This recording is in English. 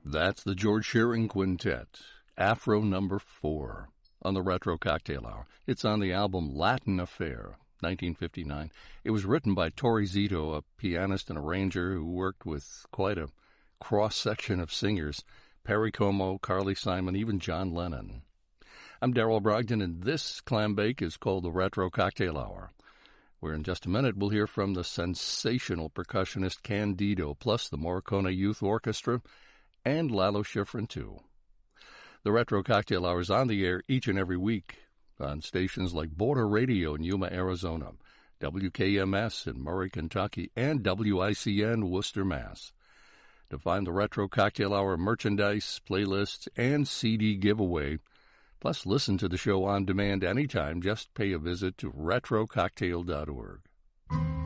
That's the George Shearing Quintet, Afro number 4, on the Retro Cocktail Hour. It's on the album Latin Affair, 1959. It was written by Torry Zito, a pianist and arranger who worked with quite a cross-section of singers, Perry Como, Carly Simon, even John Lennon. I'm Darrell Brogdon, and this clam bake is called the Retro Cocktail Hour, where in just a minute we'll hear from the sensational percussionist Candido, plus the Morricone Youth Orchestra, and Lalo Schifrin, too. The Retro Cocktail Hour is on the air each and every week on stations like Border Radio in Yuma, Arizona, WKMS in Murray, Kentucky, and WICN Worcester, Mass. To find the Retro Cocktail Hour merchandise, playlists, and CD giveaway, plus listen to the show on demand anytime, just pay a visit to retrococktail.org.